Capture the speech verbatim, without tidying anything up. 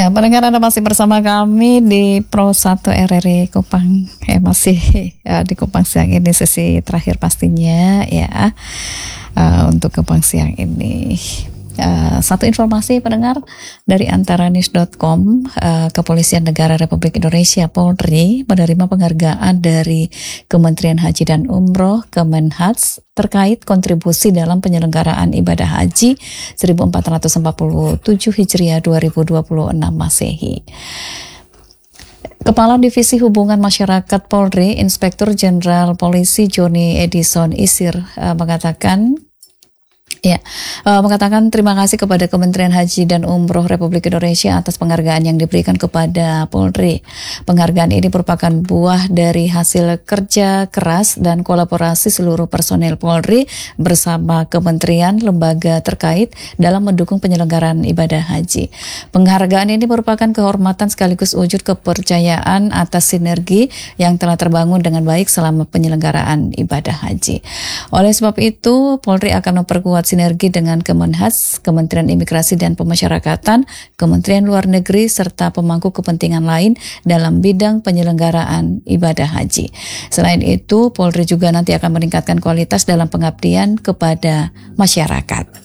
Ya, pendengar Anda masih bersama kami di Pro satu R R I Kupang. Ya, masih ya, di Kupang siang ini sesi terakhir pastinya ya uh, untuk Kupang siang ini. Uh, satu informasi pendengar dari antaranews dot com, uh, Kepolisian Negara Republik Indonesia Polri menerima penghargaan dari Kementerian Haji dan Umroh Kemenhats terkait kontribusi dalam penyelenggaraan ibadah haji seribu empat ratus empat puluh tujuh Hijriah dua ribu dua puluh enam Masehi. Kepala Divisi Hubungan Masyarakat Polri, Inspektur Jenderal Polisi Joni Edison Isir uh, mengatakan Ya, uh, mengatakan terima kasih kepada Kementerian Haji dan Umroh Republik Indonesia atas penghargaan yang diberikan kepada Polri. Penghargaan ini merupakan buah dari hasil kerja keras dan kolaborasi seluruh personel Polri bersama kementerian lembaga terkait dalam mendukung penyelenggaraan ibadah haji. Penghargaan ini merupakan kehormatan sekaligus wujud kepercayaan atas sinergi yang telah terbangun dengan baik selama penyelenggaraan ibadah haji. Oleh sebab itu, Polri akan memperkuat sinergi dengan Kemenhats, Kementerian Imigrasi dan Pemasyarakatan, Kementerian Luar Negeri, serta pemangku kepentingan lain dalam bidang penyelenggaraan ibadah haji. Selain itu, Polri juga nanti akan meningkatkan kualitas dalam pengabdian kepada masyarakat.